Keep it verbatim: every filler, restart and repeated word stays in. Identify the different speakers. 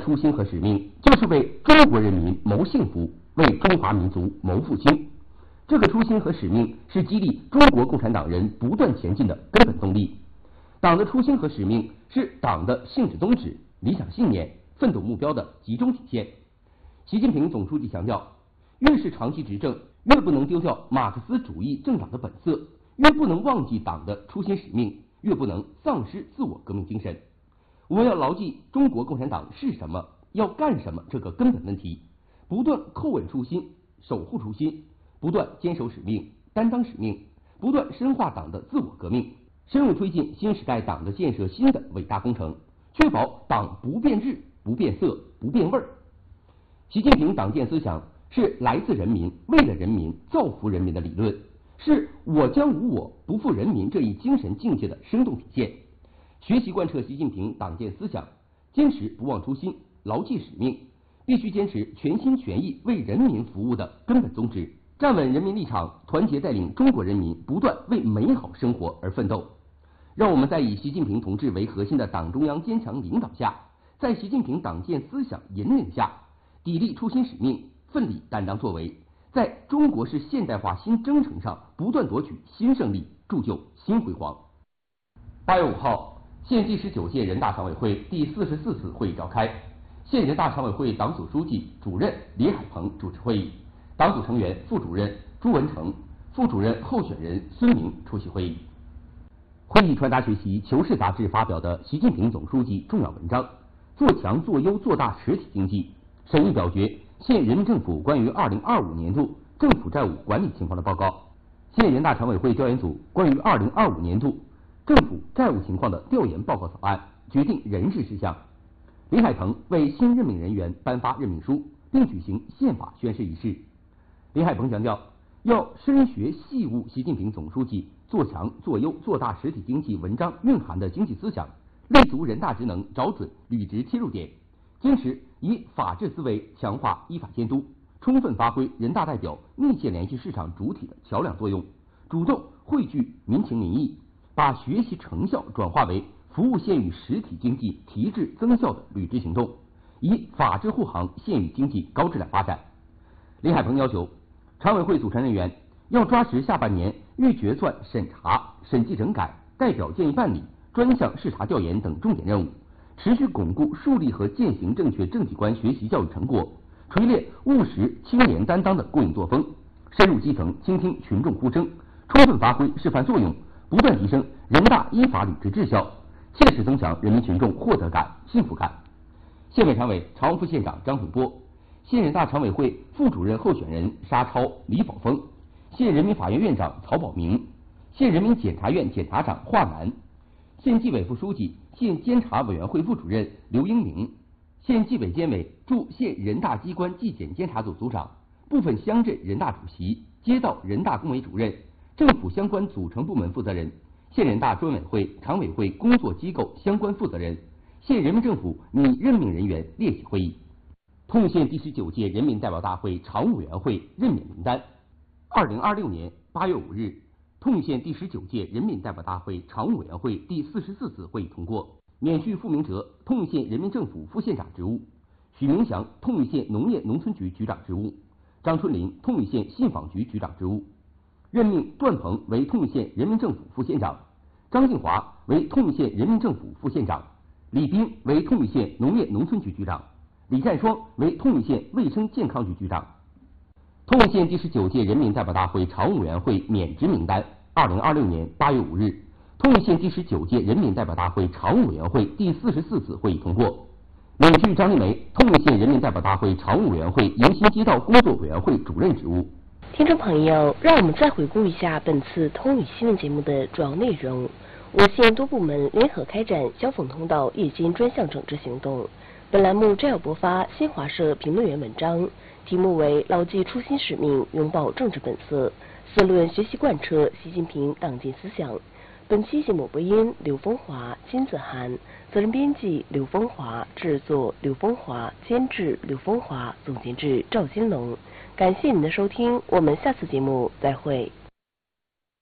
Speaker 1: 初心和使命就是为中国人民谋幸福，为中华民族谋复兴。这个初心和使命是激励中国共产党人不断前进的根本动力。党的初心和使命是党的性质宗旨、理想信念、奋斗目标的集中体现。习近平总书记强调，越是长期执政，越不能丢掉马克思主义政党的本色，越不能忘记党的初心使命，越不能丧失自我革命精神。我们要牢记中国共产党是什么，要干什么这个根本问题，不断叩稳初心，守护初心，不断坚守使命，担当使命，不断深化党的自我革命，深入推进新时代党的建设新的伟大工程，确保党不变质、不变色、不变味儿。习近平党建思想是来自人民、为了人民、造福人民的理论，是我将无我、不负人民这一精神境界的生动体现。学习贯彻习近平党建思想，坚持不忘初心，牢记使命，必须坚持全心全意为人民服务的根本宗旨，站稳人民立场，团结带领中国人民不断为美好生活而奋斗。让我们在以习近平同志为核心的党中央坚强领导下，在习近平党建思想引领下，砥砺初心使命，奋力担当作为，在中国式现代化新征程上不断夺取新胜利，铸就新辉煌。八月五号，现第十九届人大常委会第四十四次会议召开，现人大常委会党组书记、主任李海鹏主持会议，党组成员、副主任朱文成、副主任候选人孙明出席会议。会议传达学习《求是》杂志发表的习近平总书记重要文章《做强做优做大实体经济》，审议表决现人民政府关于二零二五年度政府债务管理情况的报告，现人大常委会调研组关于二零二五年度政府债务情况的调研报告草案，决定人事事项。李海鹏为新任命人员颁发任命书，并举行宪法宣誓仪式。李海鹏强调，要深学细悟习近平总书记做强做优做大实体经济文章蕴含的经济思想，立足人大职能，找准履职切入点，坚持以法治思维强化依法监督，充分发挥人大代表密切联系市场主体的桥梁作用，主动汇聚民情民意，把学习成效转化为服务县域实体经济提质增效的履职行动，以法治护航县域经济高质量发展。李海鹏要求，常委会组成人员要抓实下半年预决算审查、审计整改、代表建议办理、专项视察调研等重点任务，持续巩固树立和践行正确政体观学习教育成果，锤炼务实清廉担当的过硬作风，深入基层倾听群众呼声，充分发挥示范作用，不断提升人大依法履职质效，切实增强人民群众获得感、幸福感。县委常委、常务副县长张洪波，县人大常委会副主任候选人沙超、李宝峰，县人民法院院长曹保明，县人民检察院检察长华南，县纪委副书记、县监察委员会副主任刘英明，县纪委监委驻县人大机关纪检监察组组长，部分乡镇人大主席、街道人大工委主任，政府相关组成部门负责人，县人大专委会、常委会工作机构相关负责人，县人民政府拟任命人员列席会议。通县第十九届人民代表大会常务委员会任免名单。二零二六年八月五日，通县第十九届人民代表大会常务委员会第四十四次会议通过，免去傅明哲通县人民政府副县长职务，许明祥通县农业农村局局长职务，张春林通县信访局局长职务，任命段鹏为通县人民政府副县长，张静华为通县人民政府副县长，李斌为通县农业农村局局长，李占双为通县卫生健康局局长。通县第十九届人民代表大会常务委员会免职名单。二零二六年八月五日，通县第十九届人民代表大会常务委员会第四十四次会议通过，免去张丽梅通县人民代表大会常务委员会迎新街道工作委员会主任职务。
Speaker 2: 听众朋友，让我们再回顾一下本次通语新闻节目的主要内容。我县多部门联合开展消防通道夜间专项整治行动。本栏目将要播发新华社评论员文章，题目为牢记初心使命，拥抱政治本色，四论学习贯彻习近平党建思想。本期节目播音刘风华、金子涵，责任编辑刘风华，制作刘风华，监制刘风华，总监制赵金龙。感谢您的收听，我们下次节目再会。